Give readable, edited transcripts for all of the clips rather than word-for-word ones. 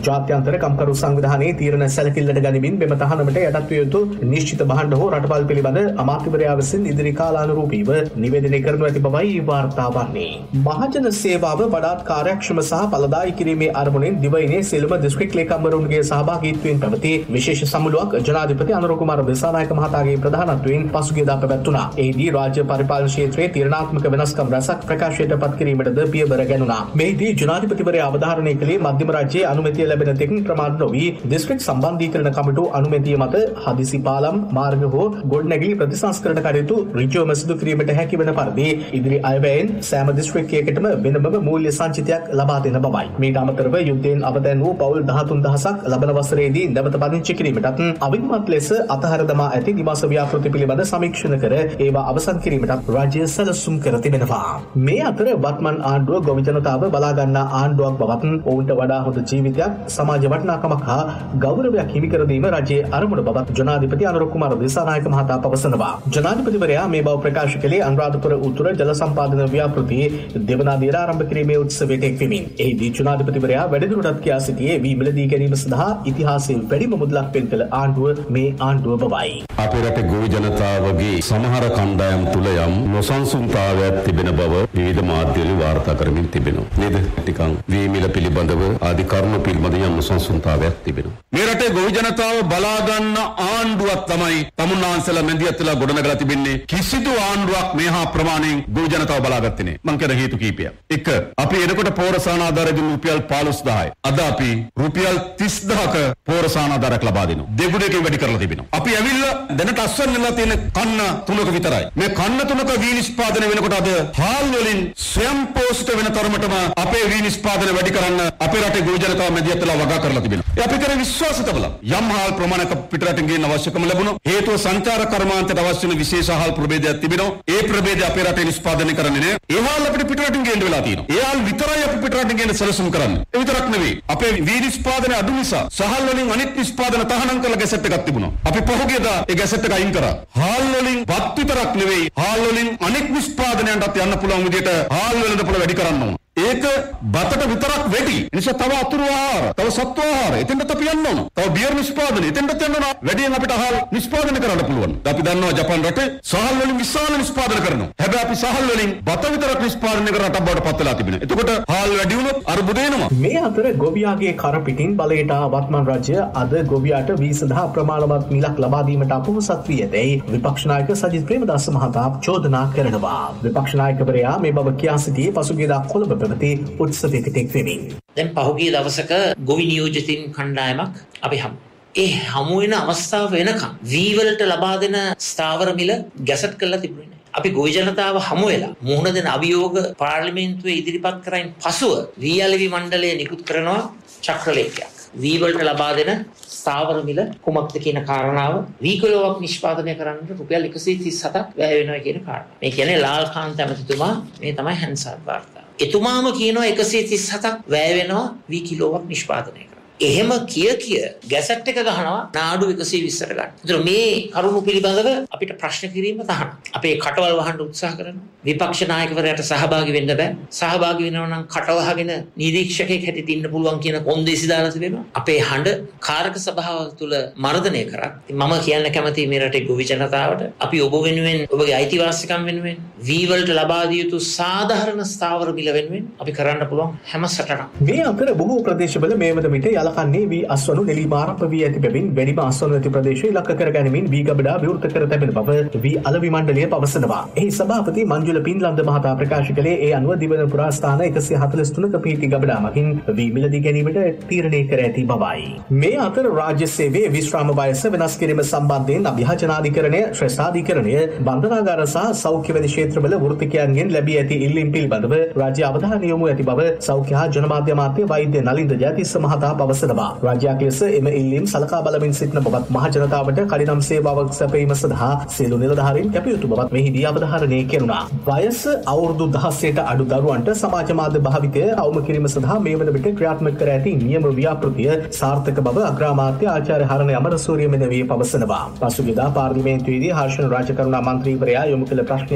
ජාත්‍යන්තර කම්කරු සංවිධානයේ තීරණ සැලකිල්ලට ගනිමින් මෙම තහනමට යටත් විය යුතු නිශ්චිත භාණ්ඩ හෝ රටවල් පිළිබඳ අමාත්‍යවරයා විසින් ඉදිරි කාලානුරූපීව නිවේදනය කරනු ඇති බවයි වාර්තා වන්නේ. මහජන සේවාව වඩාත් කාර්යක්ෂම සහ ඵලදායී කිරීමේ අරමුණෙන් දිවයිනේ සියලුම දිස්ත්‍රික් ලේකම්වරුන්ගේ සහභාගීත්වයෙන් පැවති විශේෂ සමුළුවක් ජනාධිපති අනුර කුමාර දිසානායක මහතාගේ ප්‍රධානත්වයෙන් පසුගියදා පැවැත්වුණා. එහිදී රාජ්‍ය පරිපාලන ක්ෂේත්‍රයේ තීරණාත්මක වෙනස්කම් රැසක් ප්‍රකාශයට පත් කිරීමටද පියවර ගැනුණා. මෙහිදී ජනාධිපතිවරයා අවධාරණය කළේ මධ්‍යම රාජ්‍යයේ අනුමැතිය ලැබෙන තෙක් ප්‍රමාද නොවී දිස්ත්‍රික් සම්බන්ධීකරණ කමිටු අනුමැතිය මත හදිසි පාලම් මාර්ග හෝ ගොඩනැගිලි ප්‍රතිසංස්කරණ කටයුතු ඍජුවම සිදු කිරීමට හැකි වන පරිදි ඉදිරි අයවැයෙන් සෑම දිස්ත්‍රික්කයකටම වෙනම මූල්‍ය සංචිතයක් ලබා දෙන බවයි. මීට අමතරව යුද්ධයෙන් අවතැන් වූ පවුල් 13000ක් ලබන වසරේදී නැවත පදිංචි කිරීමටත් අවිමත් ලෙස අතහැර දමා ඇති නිවාස ව්‍යාපෘති පිළිබඳ සමීක්ෂණ කර ඒවා අවසන් කිරීමටත් රාජ්‍ය සැලසුම් කර තිබෙනවා. මේ අතර වත්මන් ආණ්ඩුව ගොවි ජනතාව බලා ගන්නා ආණ්ඩුවක් බවත් ඔවුන්ට වඩා හොඳ ජීවිතයක් සමාජ වටිනාකමක් හා ගෞරවයක් හිමි කර දීම රජයේ අරමුණ බවත් ජනාධිපති අනුර කුමාර දිසානායක මහතා පවසනවා. ජනාධිපතිවරයා මේ බව ප්‍රකාශ කළේ අනුරාධපුර උතුර ජල සම්පාදන ව්‍යාපෘතියේ දෙවනාදියට ආරම්භ කිරීමේ උත්සවයට එක්වෙමින්. එහිදී ජනාධිපතිවරයා වැඩිදුරටත් කියා සිටියේ වී මිලදී ගැනීම සඳහා ඉතිහාසයේ වැඩිම මුදලක් පෙන්කළ ආණ්ඩුව මේ ආණ්ඩුව බවයි. අපේ රටේ ගොවි ජනතාවගේ සමහර කණ්ඩායම් තුල යම් නොසන්සුන්තාවයක් තිබෙන බව විවිධ මාධ්‍යවල වාර්තා කරමින් තිබෙනවා. නේද? ටිකක් වී මිල පිළිබඳව ආදි කරුණු පිළිබඳ යම් නොසන්සුන්තාවයක් තිබෙනවා. මේ රටේ ගොවි ජනතාව බලා ගන්න ආණ්ඩුවක් තමයි තමුන්නාන්සලා මැදිහත්ලා ගොඩනගලා තිබෙන්නේ. කිසිදු ආණ්ඩුවක් මේ හා ප්‍රමාණයෙන් ගොවි ජනතාව බලාගත්තේ නෑ. මං කියන හේතු කීපයක්. එක අපි එනකොට පෝරසාන ආධාරයෙන් රුපියල් 15000යි. අද අපි රුපියල් 30000ක පෝරසාන ආධාරයක් ලබා දෙනවා. දෙගුණයකින් වැඩි කරලා තිබෙනවා. අපි ඇවිල්ලා දැනට අස්වැන්න වෙලා තියෙන කන්න තුනක විතරයි. මේ කන්න තුනක වී නිෂ්පාදනය වෙනකොට අද හාල් වලින් ස්වයං පෝෂිත වෙන තරමටම අපේ වී නිෂ්පාදනය වැඩි කරන්න අපේ රටේ ගොවි ජනතාව මැදිහත්ලා වගා කරලා තිබෙනවා. ඒ අපි කරේ විශ්වාස තබලා යම් හාල් ප්‍රමාණයක පිටරටින් ගෙන්න අවශ්‍යකම ලැබුණා. හේතුව සංචාර කර්මාන්තයට අවශ්‍ය වෙන විශේෂ හාල් ප්‍රභේදයක් තිබෙනවා. ඒ ප්‍රභේදය අපේ රටේ නිෂ්පාදනය කරන්නේ නෑ. ඒ හාල් අපිට පිටරටින් ගෙන්න වෙලා තියෙනවා. ඒ හාල් විතරයි අපි පිටරටින් ගෙන්න සැලසුම් කරන්නේ. ඒ විතරක් නෙවෙයි. අපේ වී නිෂ්පාදනය අඩු නිසා සහල් වලින් අනිත් නිෂ්පාදන තහනම් කරලා ගැසට් එකක් තිබුණා. අපි පහුගියදා ඒ ගැසට් එක අයින් කරා. හාල් වලින් වත් විතරක් නෙවෙයි හාල් වලින් අනෙක් නිෂ්පාදනයන්ටත් යන්න පුළුවන් විදිහට හාල් වෙළඳපොළ වැඩි කරන්න ඕන. ඒක බතට විතරක් වැඩි. නිසා තව අතුරු ආහාර, තව සත්ව ආහාර එතෙන්ට අපි යන්න ඕන. තව බියර් නිෂ්පාදනය එතෙන්ට යන්න ඕන. වැඩියෙන් අපිට හාල් නිෂ්පාදනය කරන්න පුළුවන්. අපි දන්නවා ජපාන් රටේ සහල් වලින් විශාල නිෂ්පාදනය කරනවා. හැබැයි අපි සහල් වලින් බත විතරක් නිෂ්පාදනය කරන රටක් බවට පත් වෙලා තිබෙනවා. එතකොට හාල් වැඩි වුණොත් අරුබුද එනවා. මේ අතර ගොවියාගේ කර පිටින් බලයට වත්මන් රජය අද ගොවියාට වී සඳහා ප්‍රමාණවත් මිලක් ලබා දීමට අපොහොසත් වී ඇතැයි විපක්ෂ නායක සජිත් ප්‍රේමදාස මහතා චෝදනා කරනවා. විපක්ෂ නායකවරයා මේ බව කියා සිටියේ පසුගියදා කොළඹ පැවති උත්සවයකට එක්වෙමින්. දැන් පහුගිය දවසක ගොවි නියෝජිතින් කණ්ඩායමක් අපි ඒ හමු වෙන අවස්ථාව වෙනකම් වී වලට ලබා දෙන ස්ථාවර මිල ගැසට් කරලා තිබුණේ නැහැ. අපි ගොවි ජනතාව හමු වෙලා මුහුණ දෙන අභියෝග පාර්ලිමේන්තුවේ ඉදිරිපත් කරයින් පසුව වී අලෙවි මණ්ඩලය නිකුත් කරනවා චක්‍රලේඛයක්. වී වලට ලබා දෙන ස්ථාවර මිල කුමක්ද කියන කාරණාව වී කිලෝවක් නිෂ්පාදනය කරන්නට රුපියල් 137ක් වැය වෙනවා කියන කාරණා. මේ කියන්නේ ලාල්කාන්ත ඇමතිතුමා මේ තමයි හැන්සර් වාර්තා. එතුමාම කියනවා 137ක් වැය වෙනවා වී කිලෝවක් නිෂ්පාදනය කරන්න. එහෙම කිය ගැසට් එක ගහනවා නාඩු 120ට ගන්න. ඒතර මේ කරුණු පිළිබඳව අපිට ප්‍රශ්න කිරීම තහනම්. අපේ කටවල් වහන්න උත්සාහ කරනවා. විපක්ෂ නායකවරයාට සහභාගී වෙන්න බෑ. සහභාගී වෙනවා නම් කටවහගෙන නිරීක්ෂකයෙක් හැටියට ඉන්න පුළුවන් කියන කොන්දේසි දාලා තිබෙනවා. අපේ හඬ කාරක සභාව තුළ මර්ධනය කරා. මම කියන්න කැමතියි මේ රටේ ගොවි ජනතාවට අපි ඔබ වෙනුවෙන් ඔබගේ අයිතිවාසිකම් වෙනුවෙන් වී වලට ලබා දිය යුතු සාධාරණ ස්ථාවර මිල වෙනුවෙන් අපි කරන්න පුළුවන් හැම සටනක්. මේ අතර බොහෝ ප්‍රදේශවල මේ වන විට යලකන්නේ වී අස්වනු නෙළීම ආරම්භ වී ඇති බැවින් වැඩිම අස්වනු ඇති ප්‍රදේශ ඉලක්ක කර ගැනීමෙන් වී ගබඩා විවෘත කර තැබෙන බව වී අලෙවි මණ්ඩලය පවසනවා. එහි සභාපති මංජුල පින්ලන්ද මහතා ප්‍රකාශ කළේ ඒ අනුව දිවන පුරා ස්ථාන 143ක පිහිටි ගබඩා මගින් වී මිලදී ගැනීමට තීරණය කර ඇති බවයි. මේ අතර රාජ්‍ය සේවයේ විශ්‍රාම වයස වෙනස් කිරීම සම්බන්ධයෙන් අභියාචනාධිකරණය, ශ්‍රේෂ්ඨාධිකරණය, බන්ධනාගාර සහ සෞඛ්‍ය වැනි ක්ෂේත්‍රවල වෘත්තිකයන්ගෙන් ලැබී ඇති ඉල්ලීම් පිළිබඳව රාජ්‍ය අවධානය යොමු ඇති බව සෞඛ්‍ය හා ජනමාධ්‍ය අමාත්‍ය වෛද්‍ය නලින්ද ජයතිස්ස මහතා පවසනවා. රාජ්‍යයක් ලෙස එම ඉල්ලීම් සලකා බලමින් සිටින බවත් මහ ජනතාවට කඩිනම් සේවාවක් සැපයීම සඳහා සියලු නිලධාරීන් කැප යුතු බවත් මෙහිදී අවධාරණය කෙරුණා. වයස අවුරුදු 16ට අඩු දරුවන්ට සමාජ මාධ්‍ය භාවිතය අවම කිරීම සඳහා මේ වන විට ක්‍රියාත්මක කර ඇති නියම ව්‍යාපෘතිය සාර්ථක බව අග්‍රාමාත්‍ය ආචාර්ය හරණ අමරසූරිය මෙනවී පවසනවා. පසුගියදා පාර්ලිමේන්තුවේදී හර්ෂණ රාජකරුණා මන්ත්‍රීවරයා යොමු කළ ප්‍රශ්නයකට පිළිතුරු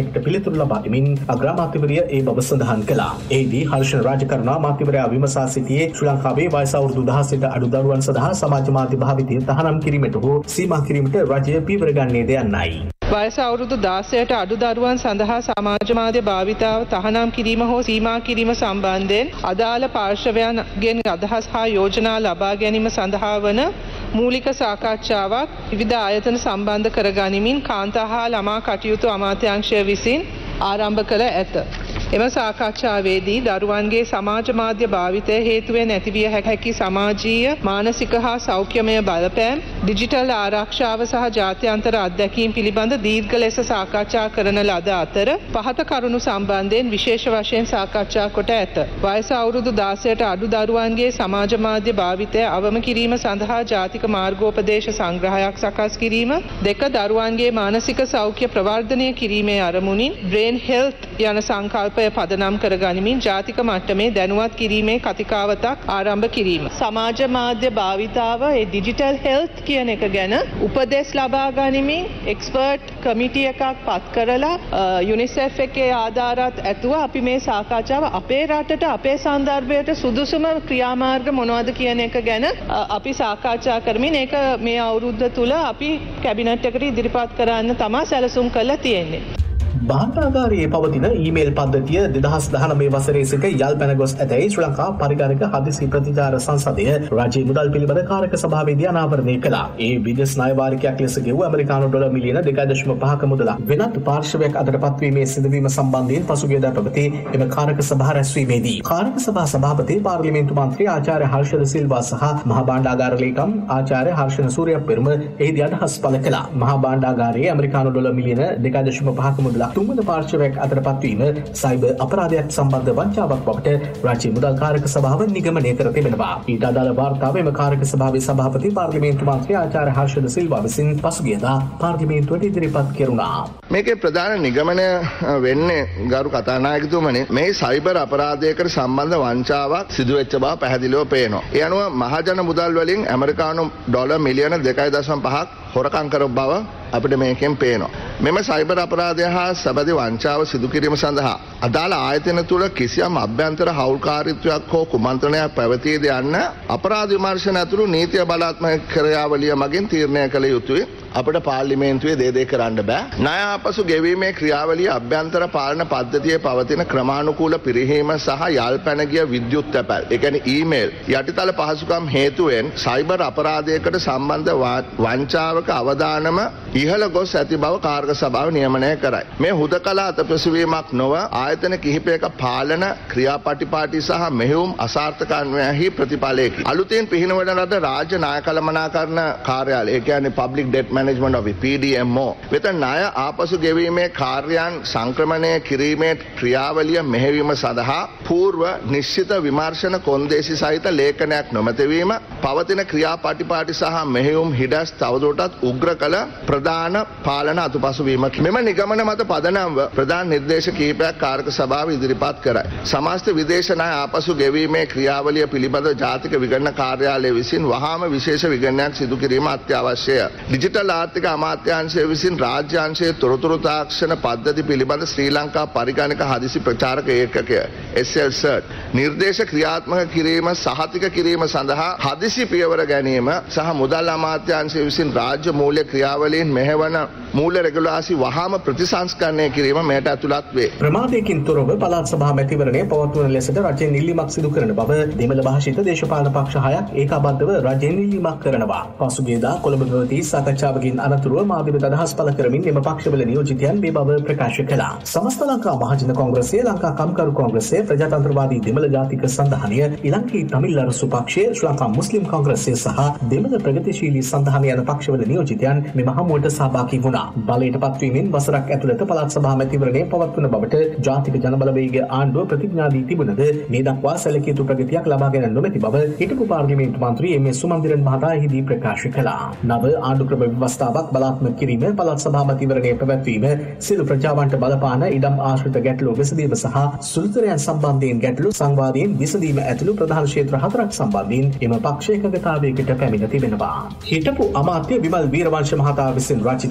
පිළිතුරු ලබා දෙමින් අග්‍රාමාත්‍යවරිය ඒ බව සඳහන් කළා. එහිදී හර්ෂණ රාජකරණ අමාත්‍යවරයා විමසා සිටියේ ශ්‍රී ලංකාවේ වයස අවුරුදු 16ට අඩු දරුවන් සඳහා සමාජ මාධ්‍ය භාවිතය තහනම් කිරීමට හෝ සීමා කිරීමට රජය පියවර ගන්නේද යන්නයි. වයස අවුරුදු 16ට අඩු දරුවන් සඳහා සමාජ මාධ්‍ය භාවිතාව තහනම් කිරීම හෝ සීමා කිරීම සම්බන්ධයෙන් අදාළ පාර්ශවයන්ගෙන් අදහස් හා යෝජනා ලබා ගැනීම සඳහා වන මූලික සාකච්ඡාවක් විවිධ ආයතන සම්බන්ධ කරගනිමින් කාන්තා හා ළමා කටයුතු අමාත්‍යාංශය විසින් ආරම්භ කර ඇත. එම සාකච්ඡාවේදී දරුවන්ගේ සමාජ මාධ්‍ය භාවිතය හේතුවෙන් ඇතිවිය හැකි සමාජීය මානසික හා සෞඛ්‍යමය බලපෑම් ඩිජිටල් ආරක්ෂාව සහ ජාත්‍යන්තර අත්දැකීම් පිළිබඳ දීර්ඝ ලෙස සාකච්ඡා කරන ලද අතර පහත කරුණු සම්බන්ධයෙන් විශේෂ වශයෙන් සාකච්ඡා කොට ඇත. වයස අවුරුදු 16ට අඩු දරුවන්ගේ සමාජ මාධ්‍ය භාවිතය අවම කිරීම සඳහා ජාතික මාර්ගෝපදේශ සංග්‍රහයක් සකස් කිරීම, දෙක දරුවන්ගේ මානසික සෞඛ්‍ය ප්‍රවර්ධනය කිරීමේ අරමුණින් බ්‍රේන් හෙල්ත් යන සංකල්පය පදනම් කර ගනිමින් ජාතික මට්ටමේ දැනුවත් කිරීමේ කතිකාවතක් ආරම්භ කිරීම. සමාජ මාධ්‍ය භාවිතාව ඒ ඩිජිටල් හෙල්ත් කියන එක ගැන උපදෙස් ලබා ගනිමින් එක්ස්පර්ට් කමිටි එකක් පත් කරලා යුනිසෙෆ් එකේ ආධාරات ඇතුව අපි මේ සාකච්ඡාව අපේ රටට අපේ සන්දර්භයට සුදුසුම ක්‍රියාමාර්ග මොනවද කියන එක ගැන අපි සාකච්ඡා කරමින් ඒක මේ අවුරුද්ද තුල අපි කැබිනට් එකට ඉදිරිපත් කරන්න තමයි සැලසුම් කරලා තියෙන්නේ. භාණ්ඩාගාරයේ පවතින ඊමේල් පද්ධතිය 2019 වසරේ සිට යල් පැන ගොස් ඇතැයි ශ්‍රී ලංකා පරිගණක හදිසි ප්‍රතිචාර සංසදය රජයේ මුදල් පිළිබඳ කාරක සභාවේදී අනාවරණය කළා. ඒ විදේශ ණය වාරිකයක් ලෙස ගෙවූ ඇමරිකානු ඩොලර් මිලියන 2.5ක මුදලක් වෙනත් පාර්ශවයක් අතට පත්වීමේ සිදුවීම සම්බන්ධයෙන් පසුගියදා පැවති එම කාරක සභා රැස්වීමේදී කාරක සභා සභාපති පාර්ලිමේන්තු මන්ත්‍රී ආචාර්ය හර්ෂද සිල්වා සහ මහා භාණ්ඩාගාර ලේකම් ආචාර්ය හර්ෂණ සූර්යපෙරම එහිදී අදහස් පළ කළා. මහා භාණ්ඩාගාරයේ ඇමරිකානු ඩොලර් මිලියන 2.5ක මුදලක් තුන්වන පාර්ශවයක් අතර පත්වීම සයිබර් අපරාධයක් සම්බන්ධ වංචාවක් බවට රාජ්‍ය මුදල් කාරක සභාව නිගමනය කර තිබෙනවා. ඊට අදාළ වාර්තාව එම කාරක සභාවේ සභාපති පාර්ලිමේන්තු මන්ත්‍රී ආචාර්ය හර්ෂද සිල්වා විසින් පසුගියදා පාර්ලිමේන්තුවට ඉදිරිපත් කෙරුණා. මේකේ ප්‍රධාන නිගමනය වෙන්නේ ගරු කතානායකතුමනි මේ සයිබර් අපරාධයකට සම්බන්ධ වංචාවක් සිදු වෙච්ච බව පැහැදිලිව පේනවා. ඒ අනුව මහජන මුදල් වලින් ඇමරිකානු ඩොලර් මිලියන 2.5ක් හොරකම් කරපු බව අපිට මේකෙන් පේනවා. මෙම සයිබර් අපරාධය හා සබැඳි වංචාව සිදු කිරීම සඳහා අදාළ ආයතන තුළ කිසියම් අභ්‍යන්තර හවුල්කාරීත්වයක් හෝ කුමන්ත්‍රණයක් පැවතීද යන්න අපරාධ විමර්ශන ඇතුළු නීතිය බලාත්මක ක්‍රියාවලිය මගින් තීරණය කළ යුතුයි. අපිට පාර්ලිමේන්තුවේ දේ කරන්න බෑ. ණය ආපසු ගෙවීමේ ක්‍රියාවලිය අභ්‍යන්තර පාලන පද්ධතියේ පවතින ක්‍රමානුකූල පිරිහීම සහ යල් පැන ගිය විද්‍යුත් තැපැල්, ඒ කියන්නේ ඊමේල් යටිතල පහසුකම් හේතුවෙන් සයිබර් අපරාධයකට සම්බන්ධ වංචාවක අවදානම ඉහළ ගොස් ඇති බව කාර්ක සභාව නියමනය කරයි. මේ හුදකලා අතපසුවීමක් නොව ආයතන කිහිපයක පාලන ක්‍රියාපටිපාටි සහ මෙහෙයුම් අසාර්ථකත්වයෙහි ප්‍රතිඵලයකි. අලුතෙන් පිහිනවන ලද රාජ්‍ය ණය කළමනාකරණ කාර්යාලය, ඒ කියන්නේ Public Debt Management Office PDMO වෙත ණය ආපසු ගෙවීමේ කාර්යයන් සංක්‍රමණය කිරීමේ ක්‍රියාවලිය මෙහෙයවීම සඳහා పూర్ව නිශ්චිත විමර්ශන කොන්දේසි සහිත ලේඛනයක් නොමැතිවීම, පවතින ක්‍රියාපටිපාටි සහ මෙහෙයුම් හිඩස් තවදුරටත් උග්‍ර කළ ප්‍රධාන පාලන අතුපසුවීමකි. මෙම නිගමන මත පදනම්ව ප්‍රධාන නිර්දේශ කිහිපයක් කාරක සභාව ඉදිරිපත් කරයි. සමස්ත විදේශ ණය ආපසු ගෙවීමේ ක්‍රියාවලිය පිළිබඳ ජාතික විගණන කාර්යාලය විසින් වහාම විශේෂ විගණනයක් සිදු කිරීම අත්‍යවශ්‍යය. ඩිජිටල් ආර්ථික අමාත්‍යාංශය විසින් රාජ්‍යාංශයේ තොරතුරු තාක්ෂණ පද්ධති පිළිබඳ ශ්‍රී ලංකා පරිගණක හදිසි ප්‍රචාරක ඒකකය SLCERT නිර්දේශ ක්‍රියාත්මක කිරීම සහතික කිරීම සඳහා හදිසි පියවර ගැනීම සහ මුදල් අමාත්‍යාංශය විසින් රාජ්‍ය මූල්‍ය ක්‍රියාවලීන් මෙහෙවන මූල්‍ය රෙගුලාසි වහාම ප්‍රතිසංස්කරණය කිරීම මෙයට ඇතුළත් වේ. ප්‍රමාදයකින් තොරව පළාත් සභා මැතිවරණය පවත්වන ලෙසට රජයෙන් ඉල්ලීමක් සිදු කරන බව දෙමළ භාෂිත දේශපාලන පක්ෂ 6ක් ඒකාබද්ධව රජයෙන් ඉල්ලීමක් කරනවා. පසුගියදා කොළඹ පැවති සාකච්ඡාවකින් අනතුරුව මාධ්‍යවේද අදහස් පළ කරමින් එම පක්ෂවල නියෝජිතයන් මේ බව ප්‍රකාශ කළා. සමස්ත ලංකා මහජන කොංග්‍රසය, ලංකා කම්කරු කොංග්‍රසය, ප්‍රජාතන්ත්‍රවාදී දෙමළ ජාතික සංධානය, ඉලංකී තමිල් අරසු පක්ෂය, ශ්‍රී ලංකා මුස්ලිම් කොංග්‍රසය සහ දෙමළ ප්‍රගතිශීලී සංධානය යන පක්ෂවල නියෝජිතයන් මෙම හමුවට සහභාගී වුණා. බලයට පත්වීමෙන් වසරක් ඇතුළත පළාත් සභා මැතිවරණය පවත්වන බවට ජාතික ජනබලවේග ආණ්ඩුව ප්‍රතිඥා දී තිබුණද මේ දක්වා සැලකිය යුතු ප්‍රගතියක් ලබාගෙන නොමැති බව හිටපු පාර්ලිමේන්තු මන්ත්‍රී එම්.එස්. සුමන්දිරන් මහතා එහිදී ප්‍රකාශ කළා. නව ආණ්ඩු ක්‍රම ව්‍යවස්ථාවක් බලාත්මක කිරීම, පළාත් සභා මැතිවරණය පැවැත්වීම, සියලු ප්‍රජාවන්ට බලපාන ඉඩම් ආශ්‍රිත ගැටලු විසඳීම සහ සුළුතරයන් සම්බන්ධයෙන් ගැටලු සංවාදයෙන් විසඳීම ඇතුළු ප්‍රධාන ක්ෂේත්‍ර 4ක් සම්බන්ධයෙන් එම පක්ෂ එකඟතාවයකට පැමිණ තිබෙනවා. හිටපු අමාත්‍ය විමල් වීරවංශ මහතා විසින් රචිත නැත්ත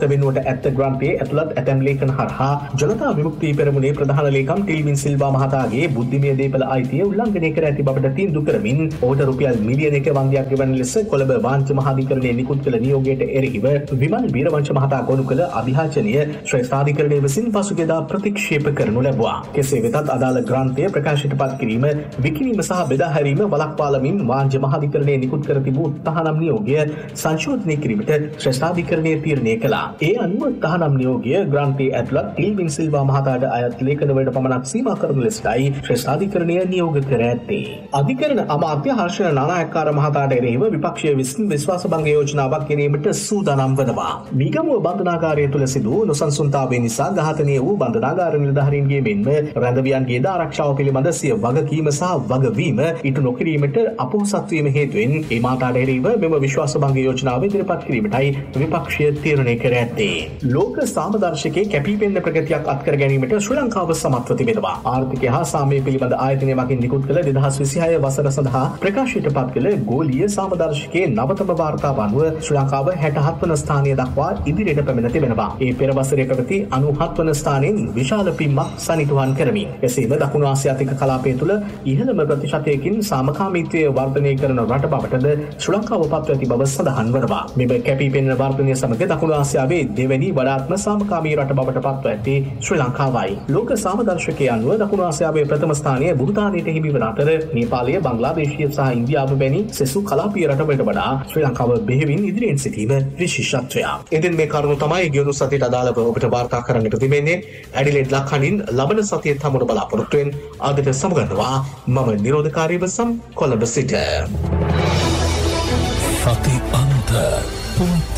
වෙනුවට ඇත්ත ග්‍රන්ථයේ ඇතුළත් ඇතැම් ලේඛන හරහා ජනතා විමුක්ති පෙරමුණේ ප්‍රධාන ලේකම් ටිල්වින් සිල්වා මහතාගේ බුද්ධිමය දේපල අයිතිය උල්ලංඝනය කර ඇති බවට තීන්දුව කරමින් ඔහුට රුපියල් මිලියන 1 වන්දියක් ගෙවන ලෙස කොළඹ වාණිජ්‍ය මහාධිකරණයේ නිකුත් කළ නියෝගයට එරෙහිව විමල් වීරවංශ මහතා ගොනු කළ අභියාචනය ශ්‍රේෂ්ඨාධිකරණයේ විසින් පසුගියදා ප්‍රතික්ෂේප කරනු ලැබුවා. කෙසේ වෙතත් අදාළ ග්‍රන්ථය ප්‍රකාශයට පත් කිරීම විකිණීම සහ බෙදා හැරීම වළක්වාලමින් වාණිජ්‍ය මහාධිකරණයේ නිකුත් කර තිබූ තහනම් නියෝගය සංශෝධනය කිරීමට ශ්‍රේෂ්ඨාධිකරණය තීරණය කළා. ඒ අනුව තහනම් නියෝගය ග්‍රන්ථයේ ඇතුළත් ටිල්වින් සිල්වා මහතාට අයත් ලේඛනවලට පමණක් සීමා කරනු ලෙසයි ශ්‍රේෂ්ඨාධිකරණය නියෝග කර ඇත්තේ. අධිකරණ අමාත්‍ය හර්ෂණ නානායක්කාර මහතාට එරෙහිව විපක්ෂය විසින් විශ්වාසභංග යෝජනාවක් ගෙනීමට සූදානම් වනවා. මීගමුව බන්ධනාගාරය තුළ සිදු වූ නොසන්සුන්තාවය නිසා ඝාතනය වූ බන්ධනාගාර නිලධාරීන්ගේ මෙන්ම රැඳවියන්ගේ ආරක්ෂාව පිළිබඳ සිය වගකීම සහ වගවීම ඉටු නොකිරීමට අපොහොසත් වීම හේතුවෙන් ඒ මහතාට එරෙහිව මෙම විශ්වාසභංග යෝජනාව ඉදිරිපත් කිරීමටයි විපක්ෂය තීරණය කර ඇත්තේ. ලෝක සාමදර්ශකයේ කැපිපෙනෙන ප්‍රගතියක් අත්කර ගැනීමට ශ්‍රී ලංකාව සමත්ව තිබෙනවා. ආර්ථිකය හා සාමය පිළිබඳ ආයතනය මගින් නිකුත් කළ 2026 වසර සඳහා ප්‍රකාශයට පත් කළ ගෝලීය සාමදර්ශකයේ නවතම වාර්තාව අනුව ශ්‍රී ලංකාව 67 වන ස්ථානය දක්වා ඉදිරියට පැමිණ තිබෙනවා. ඒ පෙර වසරේ පැවති 97 වන ස්ථානයෙන් විශාල පිම්මක් සනිටුහන් කරමින් එසේම දකුණු ආසියාතික කලාපය තුළ ඉහළම ප්‍රතිශතයකින් සාමකාමීත්වය වර්ධනය කරන රට බවටද ශ්‍රී ලංකාව පත්ව ඇති බව සඳහන් වනවා. මෙම කැපිපෙනෙන වර්ධනය සමග දකුණු ආසියාවේ දෙවැනි වඩාත්ම සාමකාමී රට බවට පත්ව ඇත්තේ ශ්‍රී ලංකාවයි. ලෝක සාමදර්ශකයේ අනුව දකුණු ආසියාවේ ප්‍රථම ස්ථානය භූතානයට හිමි වන අතර නේපාලය, බංග්ලාදේශය සහ ඉන්දියාව වැනි සෙසු කලාපීය රටවලට වඩා ශ්‍රී ලංකාව බෙහෙවින් ඉදිරියෙන් සිටීම විශේෂත්වයක්. ඉතින් මේ කරුණු තමයි ගියුණු සතියට අදාළව ඔබට වාර්තා කරන්නට තිබෙන්නේ. ඇඩිලේඩ් ලක්හඬින් ලබන සතියේ හමුවන බලාපොරොත්තු වෙන ආදිත සමගන්නවා මම නිරෝධකාරීව සම් කොළඹ සිට. සති අන්ත